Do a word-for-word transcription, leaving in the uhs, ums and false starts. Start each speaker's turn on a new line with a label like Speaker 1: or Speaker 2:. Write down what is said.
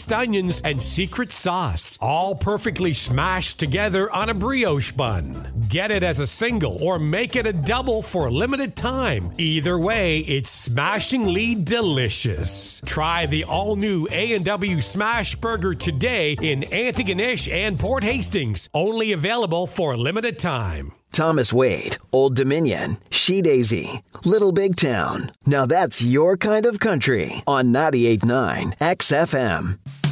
Speaker 1: diced onions, and secret sauce, all perfectly smashed together on a brioche bun. Get it as a single or make it a double for a limited time. Either way, it's smashingly delicious. Try the all-new A and W Smash Burger today in Antigonish and Port Hastings. Only available for a limited time.
Speaker 2: Thomas Wade, Old Dominion, She Daisy, Little Big Town. Now that's your kind of country on ninety-eight point nine X F M.